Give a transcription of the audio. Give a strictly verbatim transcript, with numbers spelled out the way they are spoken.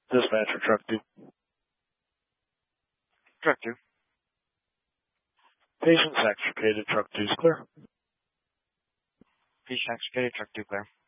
Dispatcher, truck two. Truck two. Patient's extricated, truck two's clear. Patient extricated, truck two clear.